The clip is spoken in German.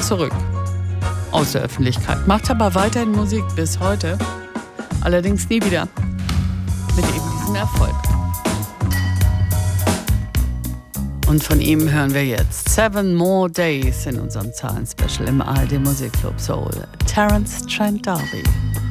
zurück aus der Öffentlichkeit. Macht aber weiterhin Musik bis heute. Allerdings nie wieder mit eben diesem Erfolg. Und von ihm hören wir jetzt 7 More Days in unserem Zahlen-Special im ARD Musikclub Soul. Terence Trent D'Arby.